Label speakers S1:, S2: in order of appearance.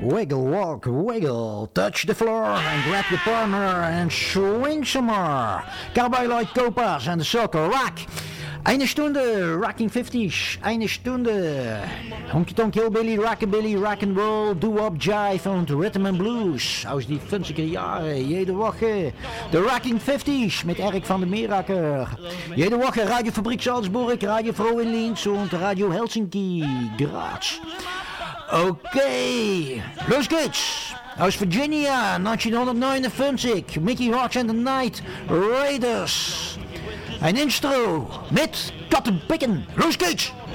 S1: Wiggle, walk, wiggle, touch the floor and grab your partner and swing some more. Cowboy Lloyd Copas and the Circle Rock. Eine Stunde Rocking 50s, eine Stunde Honky Tonk Hillbilly, Rockabilly, Rock'n'Roll, Doo-Wop, Jive und Rhythm and Blues aus die 50er Jahre, jede Woche de Rocking 50s mit Erik van der Meeracker. Jede Woche Radio Fabrik Salzburg, Radio Froh in Linz und Radio Helsinki, Graz. Okay, los geht's! Aus Virginia, 1959, Mickey Hawks and the Night Raiders. Ein Intro mit Cotton Picken. Los geht's!